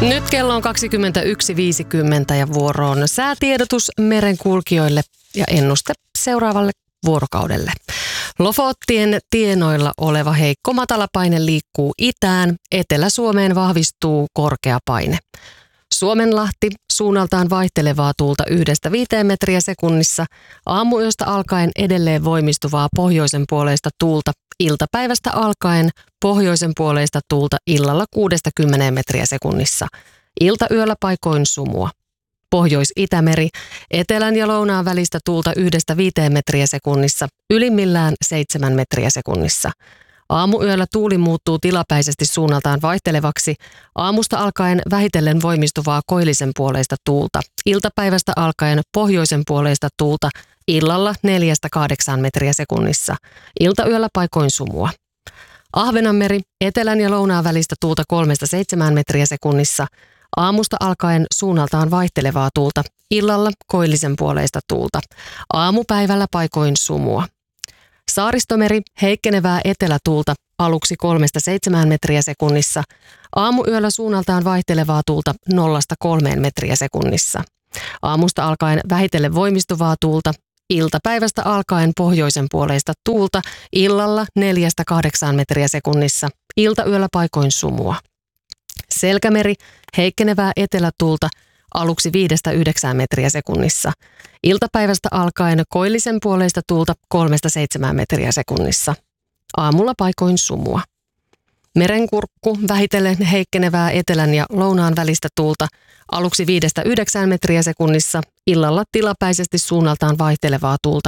Nyt kello on 21.50 ja vuoroon säätiedotus merenkulkijoille ja ennuste seuraavalle vuorokaudelle. Lofottien tienoilla oleva heikko matalapaine liikkuu itään, Etelä-Suomeen vahvistuu korkea paine. Suomenlahti suunnaltaan vaihtelevaa tuulta 1–5 metriä sekunnissa, aamuyöstä alkaen edelleen voimistuvaa pohjoisen puoleista tuulta, iltapäivästä alkaen pohjoisen puoleista tuulta illalla 6–10 metriä sekunnissa, iltayöllä paikoin sumua. Pohjois-Itämeri, etelän ja lounaan välistä tuulta 1–5 metriä sekunnissa, ylimmillään 7 metriä sekunnissa. Aamuyöllä tuuli muuttuu tilapäisesti suunnaltaan vaihtelevaksi, aamusta alkaen vähitellen voimistuvaa koillisen puoleista tuulta, iltapäivästä alkaen pohjoisen puoleista tuulta, illalla 4–8 metriä sekunnissa, iltayöllä paikoin sumua. Ahvenanmeri, etelän ja lounaan välistä tuulta 3–7 metriä sekunnissa, aamusta alkaen suunnaltaan vaihtelevaa tuulta, illalla koillisen puoleista tuulta, aamupäivällä paikoin sumua. Saaristomeri, heikkenevää etelätuulta, aluksi 3–7 metriä sekunnissa, aamuyöllä suunnaltaan vaihtelevaa tuulta 0–3 metriä sekunnissa. Aamusta alkaen vähitellen voimistuvaa tuulta, iltapäivästä alkaen pohjoisen puoleista tuulta, illalla 4–8 metriä sekunnissa, iltayöllä paikoin sumua. Selkämeri, heikkenevää etelätuulta, aluksi 5–9 metriä sekunnissa. Iltapäivästä alkaen koillisen puoleista tuulta 3–7 metriä sekunnissa. Aamulla paikoin sumua. Merenkurkku, vähitellen heikkenevää etelän ja lounaan välistä tuulta, aluksi 5–9 metriä sekunnissa, illalla tilapäisesti suunnaltaan vaihtelevaa tuulta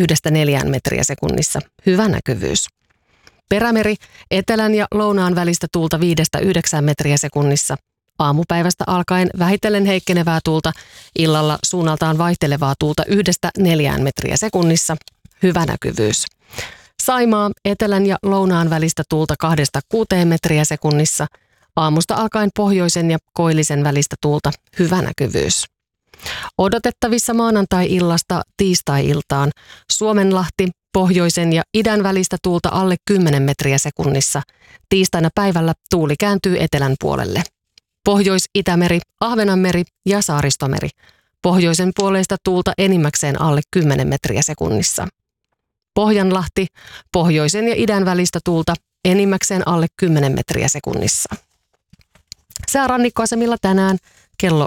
1–4 metriä sekunnissa. Hyvä näkyvyys. Perämeri, etelän ja lounaan välistä tuulta 5–9 metriä sekunnissa. Aamupäivästä alkaen vähitellen heikkenevää tuulta, illalla suunnaltaan vaihtelevaa tuulta 1–4 metriä sekunnissa. Hyvä näkyvyys. Saimaa, etelän ja lounaan välistä tuulta 2–6 metriä sekunnissa. Aamusta alkaen pohjoisen ja koillisen välistä tuulta. Hyvä näkyvyys. Odotettavissa maanantai-illasta tiistai-iltaan Suomenlahti, pohjoisen ja idän välistä tuulta alle 10 metriä sekunnissa. Tiistaina päivällä tuuli kääntyy etelän puolelle. Pohjois-Itämeri, Ahvenanmeri ja Saaristomeri. Pohjoisen puoleista tuulta enimmäkseen alle 10 metriä sekunnissa. Pohjanlahti, pohjoisen ja idän välistä tuulta enimmäkseen alle 10 metriä sekunnissa. Säärannikkoasemilla tänään kello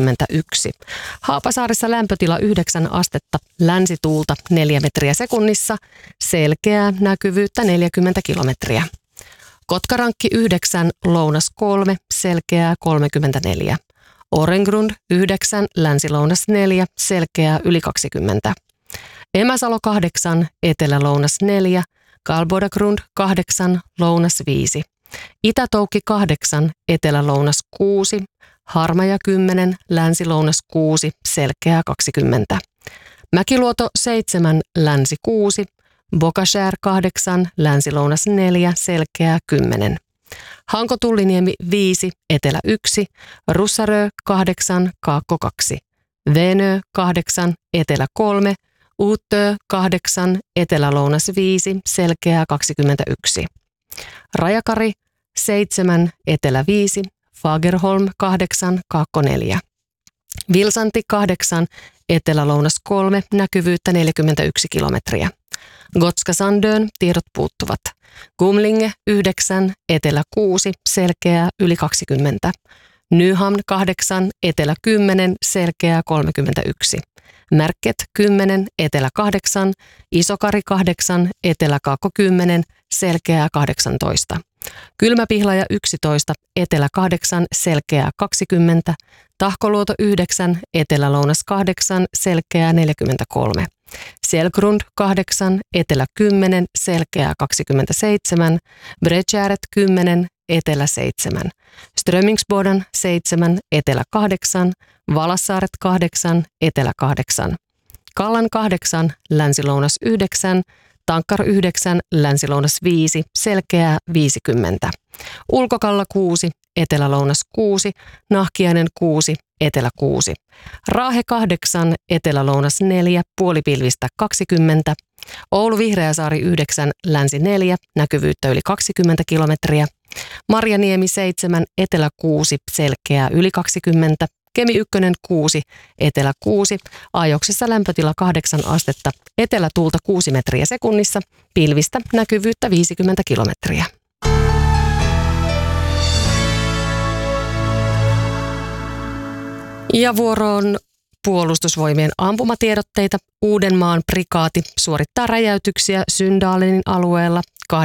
21. Haapasaaressa lämpötila 9 astetta, länsituulta 4 metriä sekunnissa, selkeää näkyvyyttä 40 kilometriä. Kotkarankki 9, lounas 3, selkeää 34. Orengrund 9, länsi-lounas 4, selkeää yli 20. Emäsalo 8, etelä-lounas 4, Kalbodagrund 8, lounas 5. Itätoukki 8, etelä-lounas 6, Harmaja 10, länsi-lounas 6, selkeää 20. Mäkiluoto 7, länsi 6, Bokashär 8, länsi-lounas 4, selkeää 10. Hanko-Tulliniemi 5, etelä 1, Russarö 8, kaakko 2. Venö 8, etelä 3, Uutö 8, etelä-lounas 5, selkeää 21. Rajakari 7, etelä 5, Fagerholm 8, kaakko 4. Vilsanti 8, etelä-lounas 3, näkyvyyttä 41 kilometriä. Gotska Sandön, tiedot puuttuvat. Gumlinge 9, etelä 6, selkeää yli 20. Nyhamn 8, etelä 10, selkeää 31. Märket 10, etelä 8, Isokari 8, etelä kaakko 10, selkeää 18. Kylmäpihlaja 11, etelä 8, selkeää 20. Tahkoluoto 9, etelä-lounas 8, selkeää 43. Selgrund 8, etelä 10, selkeää 27. Bredjäret 10, etelä 7. Strömingsboden 7, etelä 8. Valassaaret 8, etelä 8. Kallan 8, länsi-lounas 9. Tankkar 9, länsi-lounas 5, selkeää 50. Ulkokalla 6, etelä-lounas 6, Nahkiainen 6, etelä 6. Raahe 8, etelä-lounas 4, puolipilvistä 20. Oulu Vihreäsaari 9, Länsi 4, näkyvyyttä yli 20 kilometriä. Marjaniemi 7, Etelä 6, selkeää yli 20. Kemi 1, 6, Etelä 6, Ajoksessa lämpötila 8 astetta, etelätuulta 6 metriä sekunnissa, pilvistä näkyvyyttä 50 kilometriä. Ja vuoroon Puolustusvoimien ampumatiedotteita. Uudenmaan prikaati suorittaa räjäytyksiä Syndalenin alueella 18-22.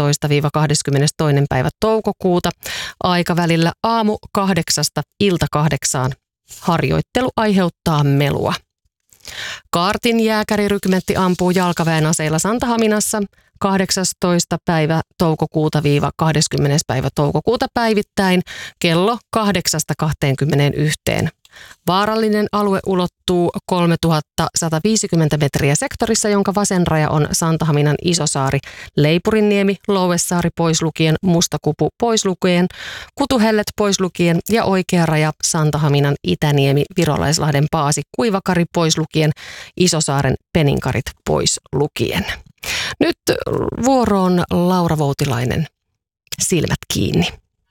päivä toukokuuta aikavälillä aamu 8 ilta 8. Harjoittelu aiheuttaa melua. Kaartin jääkärirykmentti ampuu jalkaväen aseilla Santahaminassa 18. päivä toukokuuta – 20. päivä toukokuuta päivittäin kello 8-21. Vaarallinen alue ulottuu 3150 metriä sektorissa, jonka vasen raja on Santahaminan Isosaari, Leipurinniemi, Louesaari pois lukien, Mustakupu pois lukien, Kutuhellet pois lukien ja oikea raja Santahaminan Itäniemi, Virolaislahden Paasi, Kuivakari pois lukien, Isosaaren Peninkarit pois lukien. Nyt vuoroon Laura Voutilainen, silmät kiinni.